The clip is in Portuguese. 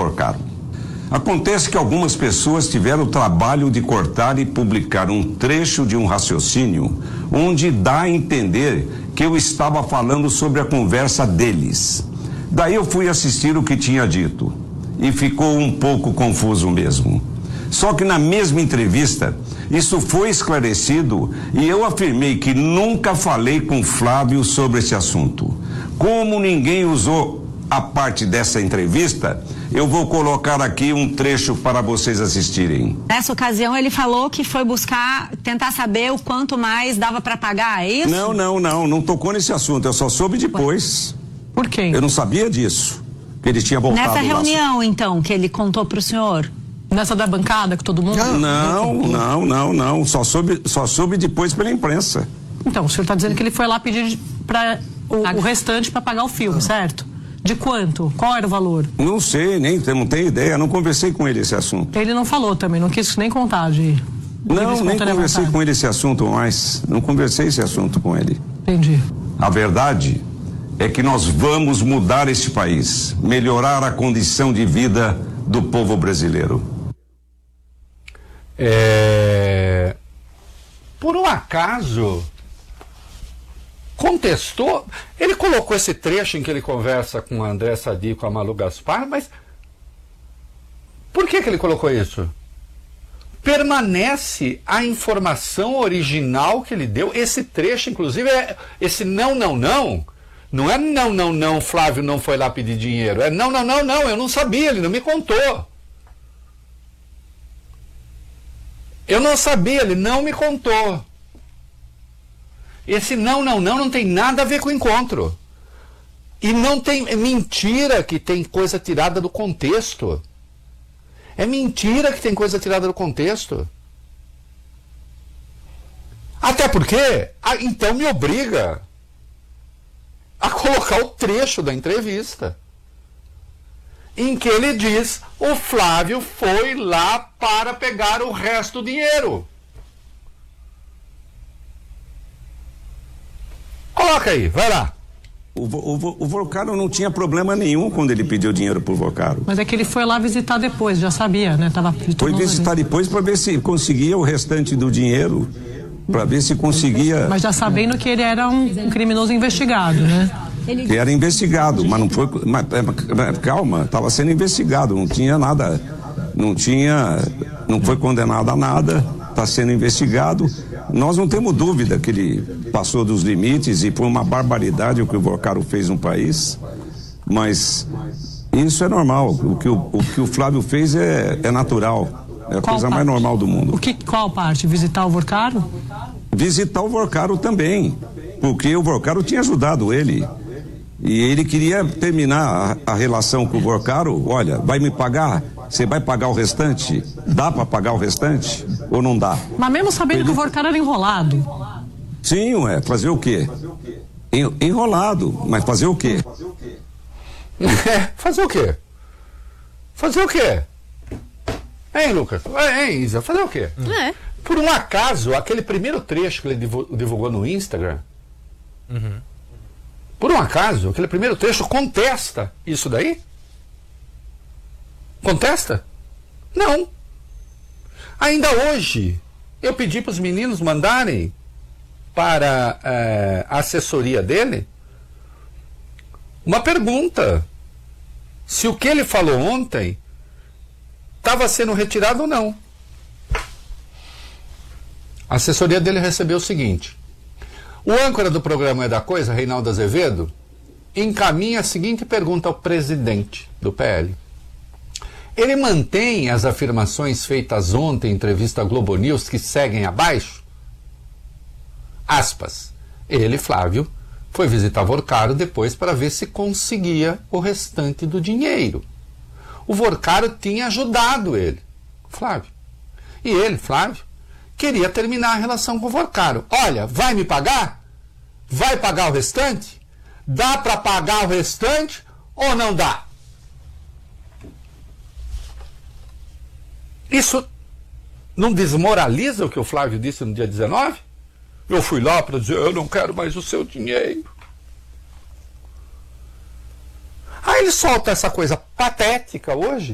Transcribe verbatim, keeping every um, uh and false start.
Vorcaro. Acontece que algumas pessoas tiveram o trabalho de cortar e publicar um trecho de um raciocínio onde dá a entender que eu estava falando sobre a conversa deles. Daí eu fui assistir o que tinha dito e ficou um pouco confuso mesmo. Só que na mesma entrevista, isso foi esclarecido e eu afirmei que nunca falei com Flávio sobre esse assunto. Como ninguém usou a parte dessa entrevista, eu vou colocar aqui um trecho para vocês assistirem. Nessa ocasião ele falou que foi buscar, tentar saber o quanto mais dava para pagar, é isso? Não, não, não, não tocou nesse assunto, eu só soube depois. Por quê? Eu não sabia disso, que ele tinha voltado. Nessa reunião, então, que ele contou pro senhor? Nessa da bancada, que todo mundo... Não, não, não, não, só soube, só soube depois pela imprensa. Então, o senhor está dizendo que ele foi lá pedir para o, o restante para pagar o filme, certo? De quanto? Qual era o valor? Não sei, nem não tenho ideia, não conversei com ele esse assunto. Ele não falou também, não quis nem contar de... Não, nem conversei com ele esse assunto mais, não conversei esse assunto com ele. Entendi. A verdade é que nós vamos mudar este país, melhorar a condição de vida do povo brasileiro. É... Por um acaso... contestou, ele colocou esse trecho em que ele conversa com a André Sadi e com a Malu Gaspar, mas por que que ele colocou isso? Permanece a informação original que ele deu, esse trecho, inclusive, é, esse não, não, não, não é não, não, não, Flávio não foi lá pedir dinheiro, é não, não, não, não, eu não sabia, ele não me contou. Eu não sabia, ele não me contou. Esse não, não, não, não tem nada a ver com o encontro. E não tem, é mentira que tem coisa tirada do contexto. É mentira que tem coisa tirada do contexto. Até porque, ah, então me obriga a colocar o trecho da entrevista em que ele diz: o Flávio foi lá para pegar o resto do dinheiro. Coloca aí, vai lá. O, o, o Vorcaro não tinha problema nenhum quando ele pediu dinheiro pro Vorcaro. Mas é que ele foi lá visitar depois, já sabia, né? Tava foi visitar ali. depois para ver se conseguia o restante do dinheiro, para ver se conseguia... Mas já sabendo que ele era um criminoso investigado, né? Que era investigado, mas não foi... Mas, calma, estava sendo investigado, não tinha nada... Não tinha... Não foi condenado a nada, está sendo investigado. Nós não temos dúvida que ele passou dos limites e foi uma barbaridade o que o Vorcaro fez no país, mas isso é normal. O que o, o, que o Flávio fez é, é natural, é a qual coisa parte? mais normal do mundo. O que, qual parte? Visitar o Vorcaro? Visitar o Vorcaro também, porque o Vorcaro tinha ajudado ele e ele queria terminar a, a relação com o Vorcaro. Olha, vai me pagar? Você vai pagar o restante? Dá para pagar o restante? Ou não dá? Mas mesmo sabendo Ele... que o Vorcaro era enrolado. Sim, ué, fazer o quê? Enrolado, mas fazer o quê? É, fazer o quê? Fazer o quê? Hein, Lucas? Hein, Isa? Fazer o quê? É. Por um acaso, aquele primeiro trecho que ele divulgou no Instagram, uhum. por um acaso, aquele primeiro trecho contesta isso daí? Contesta? Não. Ainda hoje, eu pedi para os meninos mandarem para é, a assessoria dele uma pergunta. Se o que ele falou ontem estava sendo retirado ou não. A assessoria dele recebeu o seguinte: o âncora do programa É da Coisa, Reinaldo Azevedo, encaminha a seguinte pergunta ao presidente do P L. Ele mantém as afirmações feitas ontem em entrevista à Globo News que seguem abaixo? Aspas. Ele, Flávio, foi visitar Vorcaro depois para ver se conseguia o restante do dinheiro. O Vorcaro tinha ajudado ele, Flávio. E ele, Flávio, queria terminar a relação com o Vorcaro. Olha, vai me pagar? Vai pagar o restante? Dá para pagar o restante ou não dá? Isso não desmoraliza o que o Flávio disse no dia dezenove? Eu fui lá para dizer, eu não quero mais o seu dinheiro. Aí ele solta essa coisa patética hoje.